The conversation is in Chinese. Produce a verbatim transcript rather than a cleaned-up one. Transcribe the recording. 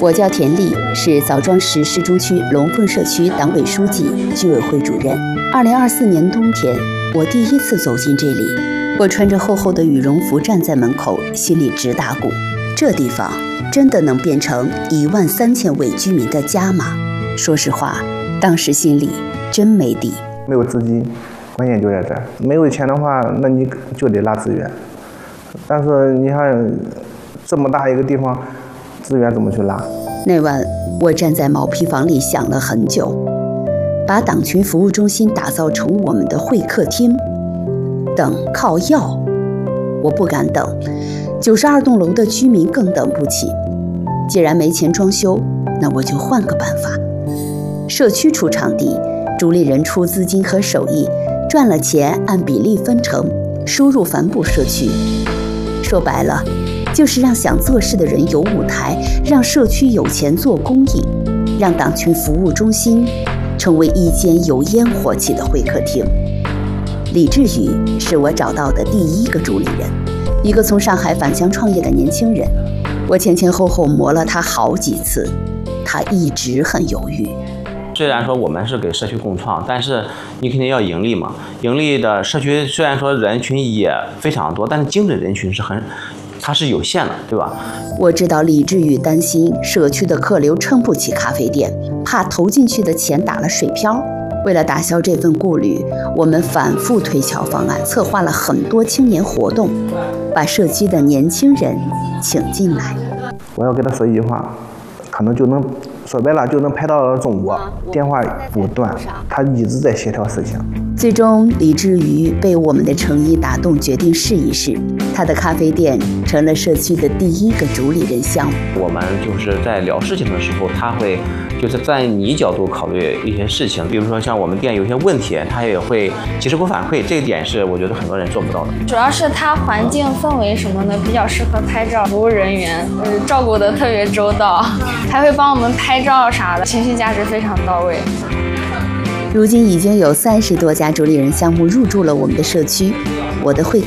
我叫田丽，是枣庄市市中区龙凤社区党委书记、居委会主任。二零二四年冬天，我第一次走进这里，我穿着厚厚的羽绒服站在门口，心里直打鼓。这地方真的能变成一万三千位居民的家吗？说实话，当时心里真没底。 没有资金，关键就在这儿。没有钱的话，那你就得拉资源。但是你看，这么大一个地方，资源怎么去拉？ 那晚，我站在毛坯房里想了很久，把党群服务中心打造成我们的会客厅。等靠要，我不敢等。九十二栋楼的居民更等不起。既然没钱装修，那我就换个办法。社区出场地，主理人出资金和手艺，赚了钱按比例分成，输入反哺社区。说白了，就是让想做事的人有舞台，让社区有钱做公益，让党群服务中心成为一间有烟火气的会客厅。李志宇是我找到的第一个主理人，一个从上海返乡创业的年轻人。我前前后后磨了他好几次，他一直很犹豫。 虽然说我们是给社区共创，但是你肯定要盈利嘛。盈利的社区虽然说人群也非常多，但是精准人群是很，它是有限的，对吧？ 我知道李志宇担心社区的客流撑不起咖啡店，怕投进去的钱打了水漂。为了打消这份顾虑，我们反复推敲方案，策划了很多青年活动，把社区的年轻人请进来。 我要给他说一句话，可能就能说白了就能拍到中国。电话不断，他一直在协调事情。 最终，李志宇被我们的诚意打动，决定试一试。他的咖啡店成了社区的第一个主理人项目。 我们就是在聊事情的时候，他会就是在你角度考虑一些事情，比如说像我们店有些问题，他也会及时给我反馈。这一点是我觉得很多人做不到的。 主要是它环境氛围什么的比较适合拍照，服务人员呃照顾得特别周到，还会帮我们拍照啥的，情绪价值非常到位。 如今已经有三十多家主理人项目入驻了我们的社区，我的会